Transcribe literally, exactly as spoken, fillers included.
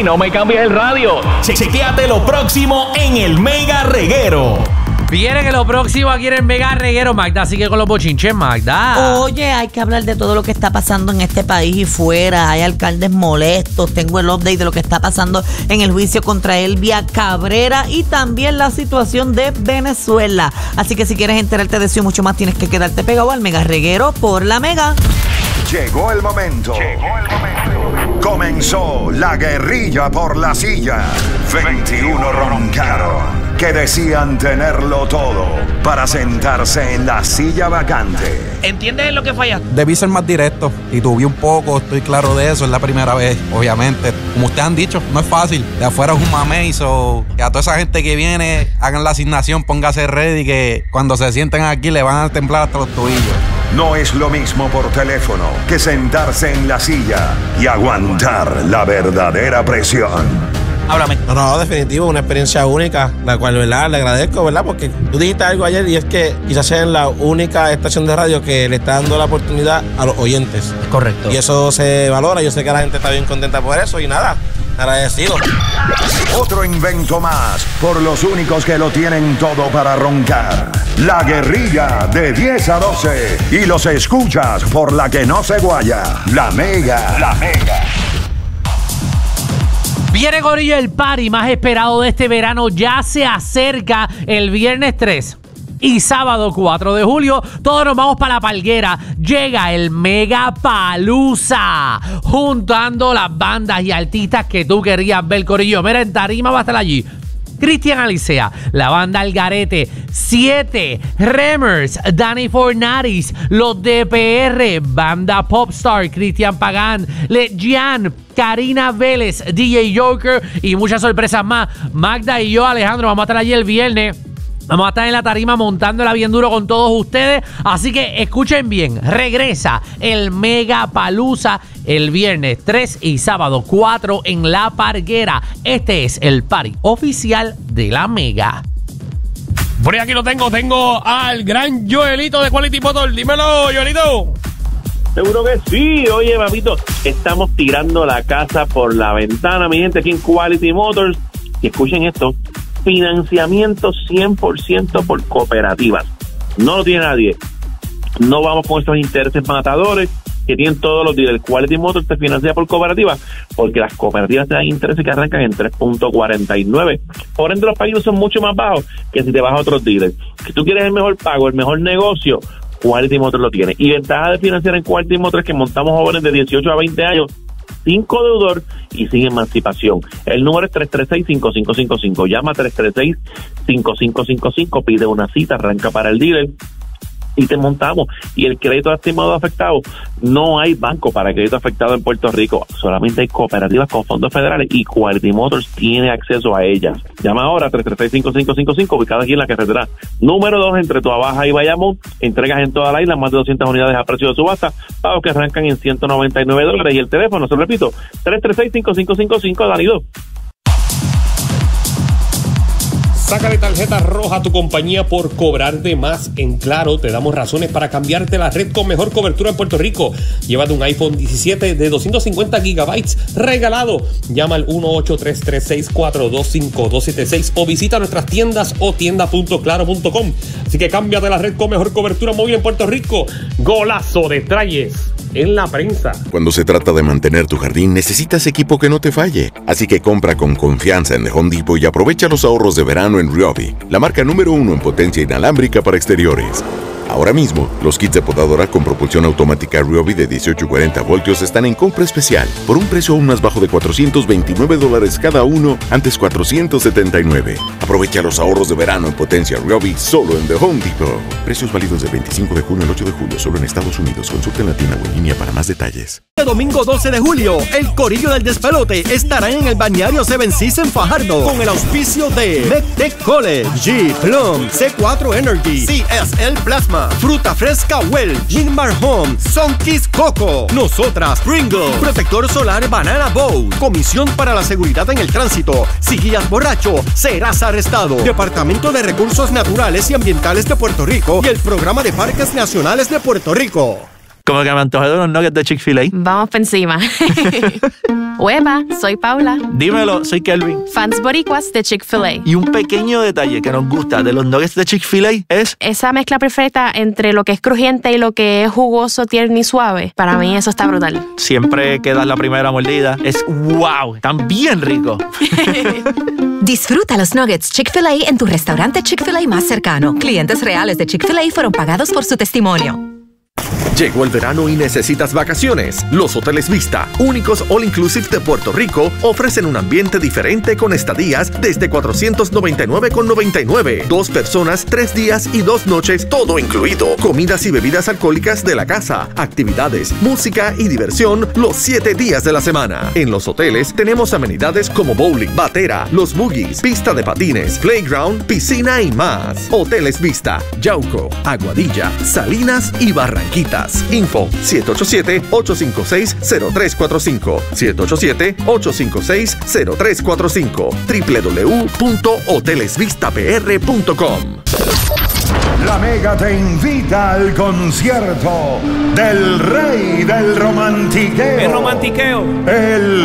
y no me cambies el radio. Che chequéate lo próximo en el Mega Reguero. Viene que lo próximo aquí en el Mega Reguero, Magda. Sigue con los bochinches, Magda. Oye, hay que hablar de todo lo que está pasando en este país y fuera. Hay alcaldes molestos. Tengo el update de lo que está pasando en el juicio contra Elvia Cabrera y también la situación de Venezuela. Así que si quieres enterarte de eso y mucho más, tienes que quedarte pegado al Mega Reguero por la Mega. Llegó el momento. Llegó el momento. Comenzó la guerrilla por la silla. veintiuno roncaron que decían tenerlo todo para sentarse en la silla vacante. ¿Entiendes en lo que fallaste? Debí ser más directo y tuve un poco, estoy claro de eso, es la primera vez, obviamente. Como ustedes han dicho, no es fácil. De afuera es un mamey, so, que a toda esa gente que viene, hagan la asignación, póngase ready, que cuando se sienten aquí le van a temblar hasta los tobillos. No es lo mismo por teléfono que sentarse en la silla y aguantar la verdadera presión. Háblame. No, no, definitivo, una experiencia única, la cual, ¿verdad? Le agradezco, ¿verdad? Porque tú dijiste algo ayer y es que quizás sea la única estación de radio que le está dando la oportunidad a los oyentes. Correcto. Y eso se valora, yo sé que la gente está bien contenta por eso y nada, agradecido. Otro invento más por los únicos que lo tienen todo para roncar. La guerrilla de diez a doce y los escuchas por la que no se guaya. La Mega. La Mega. Viene, corillo, el party más esperado de este verano. Ya se acerca el viernes tres y sábado cuatro de julio. Todos nos vamos para la Palguera. Llega el Mega Palooza, juntando las bandas y artistas que tú querías ver, corillo. Mira, en tarima va a estar allí Cristian Alicea, la banda Algarete, siete, Remers, Danny Fornaris, los D P R, banda Popstar, Cristian Pagán, Legian, Karina Vélez, D J Joker y muchas sorpresas más. Magda y yo, Alejandro, vamos a estar allí el viernes. Vamos a estar en la tarima montándola bien duro con todos ustedes. Así que escuchen bien. Regresa el Mega Palooza el viernes tres y sábado cuatro en La Parguera. Este es el party oficial de la Mega. Por aquí lo tengo. Tengo al gran Joelito de Quality Motor. Dímelo, Joelito. Seguro que sí. Oye, papito, estamos tirando la casa por la ventana, mi gente, aquí en Quality Motors. Y escuchen esto. Financiamiento cien por ciento por cooperativas. No lo tiene nadie. No vamos con estos intereses matadores que tienen todos los dealers. Quality Motors te financia por cooperativas porque las cooperativas te dan intereses que arrancan en tres punto cuarenta y nueve. Por ende, los pagos son mucho más bajos que si te vas a otros dealers. Si tú quieres el mejor pago, el mejor negocio, Quality Motors lo tiene. Y ventaja de financiar en Quality Motors es que montamos jóvenes de dieciocho a veinte años sin codeudor y sin emancipación. El número es tres tres seis, cinco cinco cinco cinco. Llama tres tres seis, cinco cinco cinco cinco, pide una cita, arranca para el dealer y te montamos. Y el crédito estimado afectado, no hay banco para crédito afectado en Puerto Rico, solamente hay cooperativas con fondos federales y Quality Motors tiene acceso a ellas. Llama ahora a tres tres seis, cinco cinco cinco cinco, ubicado aquí en la carretera número dos entre Toabaja y Bayamón. Entregas en toda la isla, más de doscientas unidades a precio de subasta, pagos que arrancan en ciento noventa y nueve dólares. Y el teléfono, se lo repito, tres tres seis, cinco cinco cinco cinco, Danido. Sácale tarjeta roja a tu compañía por cobrar de más. En Claro te damos razones para cambiarte la red con mejor cobertura en Puerto Rico. Llévate un iPhone diecisiete de doscientos cincuenta gigabytes regalado. Llama al uno ocho tres tres seis, cuatro dos cinco, dos siete seis o visita nuestras tiendas o tienda punto claro punto com. Así que cámbiate la red con mejor cobertura móvil en Puerto Rico. Golazo de Trayes en la prensa. Cuando se trata de mantener tu jardín, necesitas equipo que no te falle. Así que compra con confianza en The Home Depot y aprovecha los ahorros de verano en Ryobi, la marca número uno en potencia inalámbrica para exteriores. Ahora mismo, los kits de podadora con propulsión automática Ryobi de dieciocho y cuarenta voltios están en compra especial por un precio aún más bajo de cuatrocientos veintinueve dólares cada uno, antes cuatrocientos setenta y nueve. Aprovecha los ahorros de verano en potencia Ryobi solo en The Home Depot. Precios válidos del veinticinco de junio al ocho de julio solo en Estados Unidos. Consulta en la tienda o en línea para más detalles. Este domingo doce de julio, el Corillo del Despelote estará en el balneario Seven Seas en Fajardo con el auspicio de MedTech College, G Plum, C cuatro Energy, C S L Plasma, Fruta Fresca Well, Gilmar Home, Sunkiss Coco, Nosotras Pringle, Protector Solar Banana Boat, Comisión para la Seguridad en el Tránsito. Si guías borracho, serás arrestado. Departamento de Recursos Naturales y Ambientales de Puerto Rico y el Programa de Parques Nacionales de Puerto Rico. Como que me antojé de unos nuggets de Chick-fil-A. Vamos por encima. Huepa, soy Paula. Dímelo, soy Kelvin. Fans boricuas de Chick-fil-A. Y un pequeño detalle que nos gusta de los nuggets de Chick-fil-A es... esa mezcla perfecta entre lo que es crujiente y lo que es jugoso, tierno y suave. Para mí eso está brutal. Siempre que das la primera mordida, es wow, están bien ricos. Disfruta los nuggets Chick-fil-A en tu restaurante Chick-fil-A más cercano. Clientes reales de Chick-fil-A fueron pagados por su testimonio. Llegó el verano y necesitas vacaciones. Los Hoteles Vista, únicos all-inclusive de Puerto Rico, ofrecen un ambiente diferente con estadías desde cuatrocientos noventa y nueve con noventa y nueve. Dos personas, tres días y dos noches, todo incluido. Comidas y bebidas alcohólicas de la casa, actividades, música y diversión los siete días de la semana. En los hoteles tenemos amenidades como bowling, batera, los boogies, pista de patines, playground, piscina y más. Hoteles Vista, Yauco, Aguadilla, Salinas y Barranquitas. Info siete ocho siete, ocho cinco seis, cero tres cuatro cinco, siete ocho siete, ocho cinco seis, cero tres cuatro cinco, doble u doble u doble u punto hoteles vista p r punto com. La Mega te invita al concierto del rey del romantiqueo. El romantiqueo. El